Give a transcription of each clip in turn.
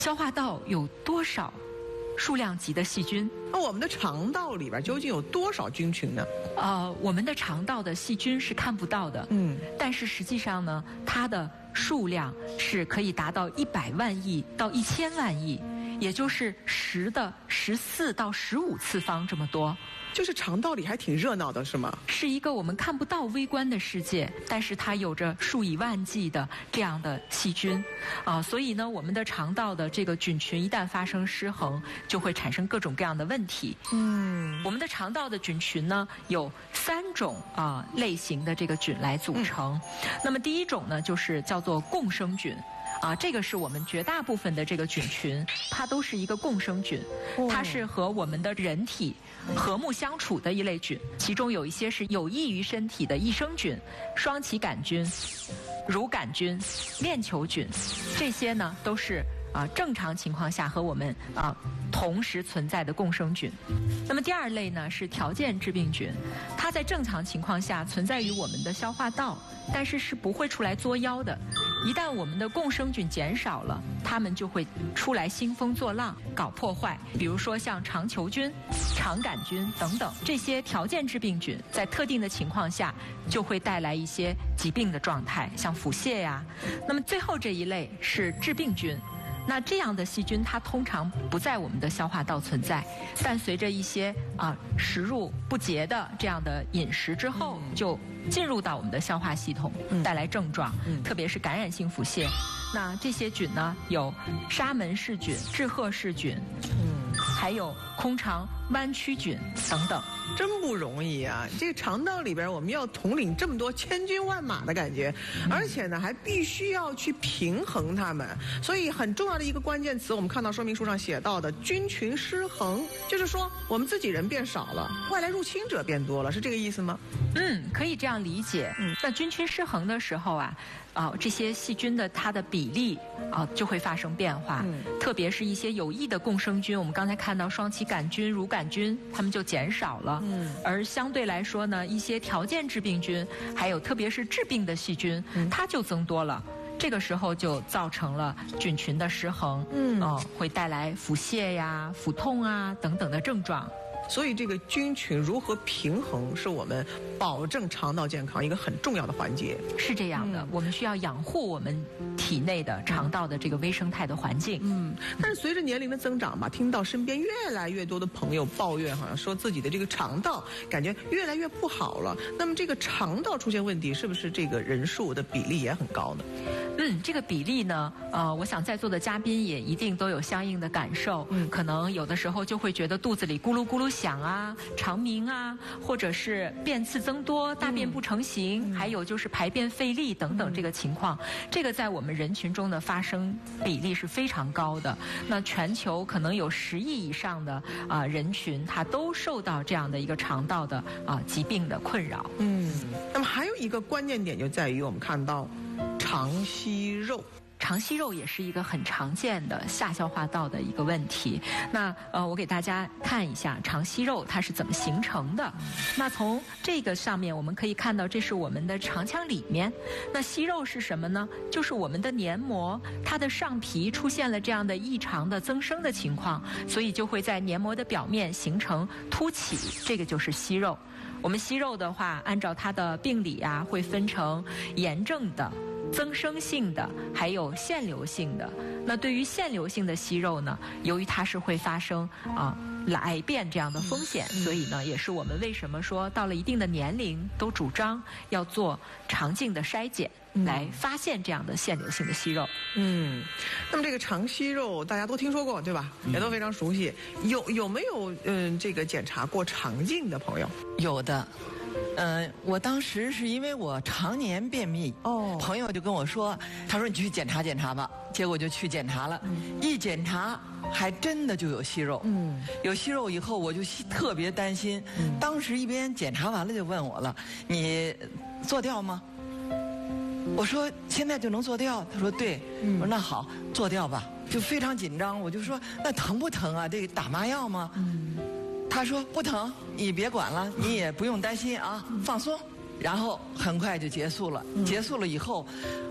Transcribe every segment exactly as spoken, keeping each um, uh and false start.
消化道有多少数量级的细菌？ 那我们的肠道里边究竟有多少菌群呢？ 呃，我们的肠道的细菌是看不到的，嗯，但是实际上呢，它的数量是可以达到一百万亿到一千万亿，也就是十的十四到十五次方这么多。 就是肠道里还挺热闹的，是吗？ 是一个我们看不到微观的世界，但是它有着数以万计的这样的细菌，啊，所以呢，我们的肠道的这个菌群一旦发生失衡，就会产生各种各样的问题。嗯，我们的肠道的菌群呢，有三种啊类型的这个菌来组成。嗯、那么第一种呢，就是叫做共生菌。啊，这个是我们绝大部分的这个菌群，它都是一个共生菌，它是和我们的人体和睦相处的一类菌，其中有一些是有益于身体的益生菌、双歧杆菌、乳杆菌、链球菌，这些呢都是啊正常情况下和我们啊同时存在的共生菌。那么第二类呢是条件致病菌，它在正常情况下存在于我们的消化道，但是是不会出来作妖的。一旦我们的共生菌减少了，它们就会出来兴风作浪，搞破坏。比如说像肠球菌、肠杆菌等等，这些条件致病菌在特定的情况下就会带来一些疾病的状态，像腹泻呀。那么最后这一类是致病菌。那这样的细菌它通常不在我们的消化道存在，但随着一些啊食入不洁的这样的饮食之后，就进入到我们的消化系统，带来症状，特别是感染性腹泻。那这些菌呢，有沙门氏菌、志贺氏菌，嗯，还有空肠弯曲菌等等。 真不容易啊！这个肠道里边，我们要统领这么多千军万马的感觉，而且呢，还必须要去平衡它们。所以很重要的一个关键词，我们看到说明书上写到的菌群失衡，就是说我们自己人变少了，外来入侵者变多了，是这个意思吗？ 嗯，可以这样理解。嗯，那菌群失衡的时候啊，啊，这些细菌的它的比例啊就会发生变化，嗯、特别是一些有益的共生菌，我们刚才看到双歧杆菌、乳杆菌，它们就减少了。嗯，而相对来说呢，一些条件致病菌，还有特别是致病的细菌，嗯、它就增多了。这个时候就造成了菌群的失衡，嗯，哦，会带来腹泻呀、腹痛啊等等的症状。 所以这个菌群如何平衡，是我们保证肠道健康一个很重要的环节。 是这样的，嗯、我们需要养护我们体内的肠道的这个微生态的环境。嗯， 但是随着年龄的增长吧，听到身边越来越多的朋友抱怨，好像说自己的这个肠道感觉越来越不好了。那么这个肠道出现问题，是不是这个人数的比例也很高呢？ 嗯，这个比例呢，呃，我想在座的嘉宾也一定都有相应的感受。嗯，可能有的时候就会觉得肚子里咕噜咕噜响啊，肠鸣啊，或者是便次增多、大便不成形，嗯、还有就是排便费力等等这个情况。嗯、这个在我们人群中的发生比例是非常高的。那全球可能有十亿以上的啊、呃、人群，他都受到这样的一个肠道的啊、呃、疾病的困扰。 嗯，那么还有一个关键点就在于我们看到。肠息肉， 肠息肉也是一个很常见的下消化道的一个问题。那呃，我给大家看一下肠息肉它是怎么形成的。那从这个上面我们可以看到，这是我们的肠腔里面。那息肉是什么呢？就是我们的黏膜，它的上皮出现了这样的异常的增生的情况，所以就会在黏膜的表面形成凸起，这个就是息肉。我们息肉的话，按照它的病理啊，会分成炎症的、增生性的，还有腺瘤性的。那对于腺瘤性的息肉呢，由于它是会发生啊癌变这样的风险，所以呢，也是我们为什么说到了一定的年龄都主张要做肠镜的筛检，来发现这样的腺瘤性的息肉。 嗯，那么这个肠息肉大家都听说过对吧？也都非常熟悉。有有没有嗯这个检查过肠镜的朋友？ 有的。嗯、呃，我当时是因为我常年便秘，哦，朋友就跟我说，他说你去检查检查吧，结果就去检查了，嗯、一检查还真的就有息肉，嗯，有息肉以后我就特别担心，嗯、当时一边检查完了就问我了，你做掉吗？我说现在就能做掉，他说对，嗯、我说那好，做掉吧，就非常紧张，我就说那疼不疼啊？这打麻药吗？嗯。他说不疼，你别管了，你也不用担心啊，放松。然后很快就结束了。结束了以后，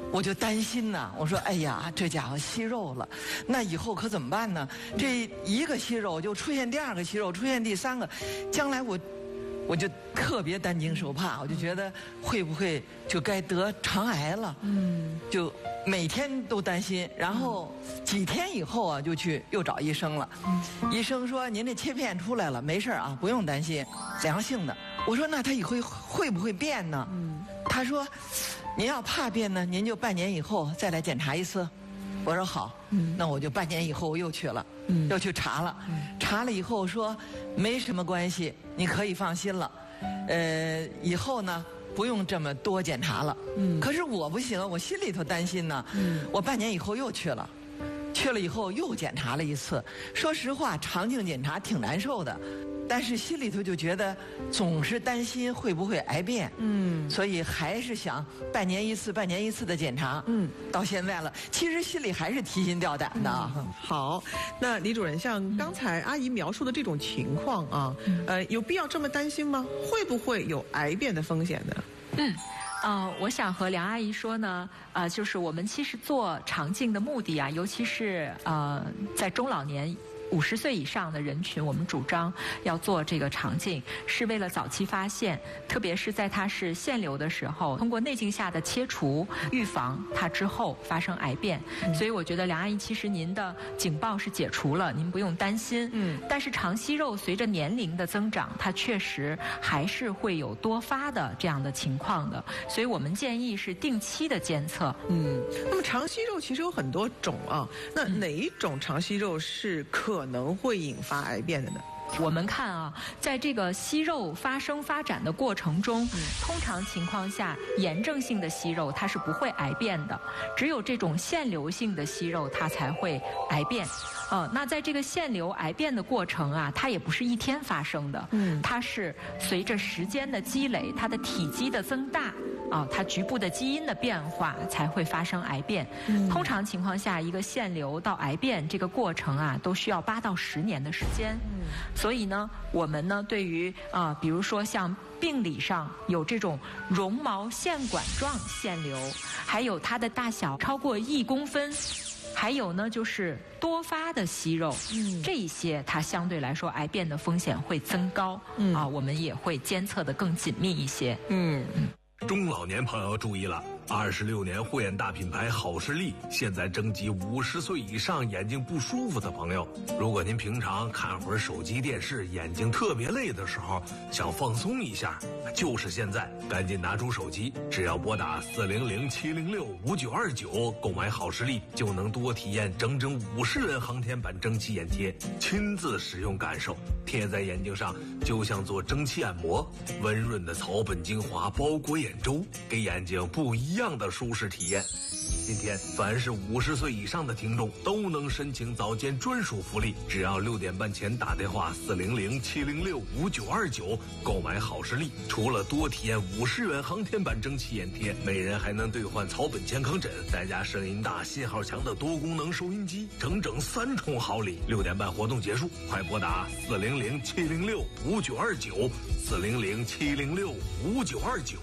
我就担心呐，我说哎呀，这家伙息肉了，那以后可怎么办呢？这一个息肉就出现第二个息肉，出现第三个，将来我我就特别担惊受怕，我就觉得会不会就该得肠癌了？嗯，就每天都担心。然后几天以后啊，就去又找医生了。医生说您这切片出来了，没事啊，不用担心，良性的。我说那他以后会不会变呢？嗯，他说。您要怕变呢，您就半年以后再来检查一次。我说好，嗯、那我就半年以后又去了，嗯、又去查了，嗯、查了以后说没什么关系，你可以放心了。呃，以后呢不用这么多检查了。嗯、可是我不行，我心里头担心呢。嗯、我半年以后又去了，去了以后又检查了一次。说实话，肠镜检查挺难受的。但是心里头就觉得总是担心会不会癌变，嗯，所以还是想半年一次、半年一次的检查，嗯，到现在了，其实心里还是提心吊胆的。 嗯、好，那李主任，像刚才阿姨描述的这种情况啊，嗯、呃，有必要这么担心吗？会不会有癌变的风险呢？ 嗯。呃，我想和梁阿姨说呢，呃，就是我们其实做肠镜的目的啊，尤其是呃，在中老年。五十岁以上的人群，我们主张要做这个肠镜，是为了早期发现，特别是在它是腺瘤的时候，通过内镜下的切除，预防它之后发生癌变。嗯、所以我觉得梁阿姨，其实您的警报是解除了，您不用担心。嗯。但是肠息肉随着年龄的增长，它确实还是会有多发的这样的情况的，所以我们建议是定期的监测。 嗯。那么肠息肉其实有很多种啊，那哪一种肠息肉是可可能会引发癌变的呢？ 我们看啊，在这个息肉发生发展的过程中，嗯、通常情况下，炎症性的息肉它是不会癌变的，只有这种腺瘤性的息肉它才会癌变。呃，那在这个腺瘤癌变的过程啊，它也不是一天发生的，嗯，它是随着时间的积累，它的体积的增大。啊，它局部的基因的变化才会发生癌变。嗯、通常情况下，一个腺瘤到癌变这个过程啊，都需要八到十年的时间。嗯、所以呢，我们呢对于啊、呃，比如说像病理上有这种绒毛线管状腺瘤，还有它的大小超过一公分。还有呢，就是多发的息肉，嗯、这一些它相对来说癌变的风险会增高。嗯、啊，我们也会监测得更紧密一些。 嗯。嗯中老年朋友注意了，二十六年护眼大品牌好视力现在征集五十岁以上眼睛不舒服的朋友。如果您平常看会儿手机电视，眼睛特别累的时候，想放松一下，就是现在，赶紧拿出手机，只要拨打四零零七零六五九二九购买好视力，就能多体验整整五十元航天版蒸汽眼贴，亲自使用感受，贴在眼睛上就像做蒸汽按摩，温润的草本精华包裹眼周，给眼睛不一样的舒适体验。今天凡是五十岁以上的听众都能申请早间专属福利，只要六点半前打电话四零零七零六五九二九购买好视力，除了多体验五十元航天版蒸汽眼贴，每人还能兑换草本健康枕，再加声音大信号强的多功能收音机，整整三重好礼。六点半活动结束，快拨打四零零七零六五九二九四零零七零六五九二九。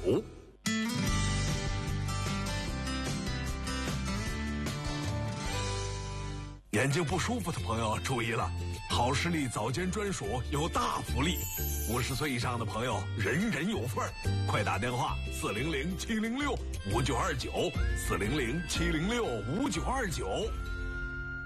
眼睛不舒服的朋友注意了，好视力早间专属有大福利，五十岁以上的朋友人人有份儿，快打电话四零零七零六五九二九四零零七零六五九二九。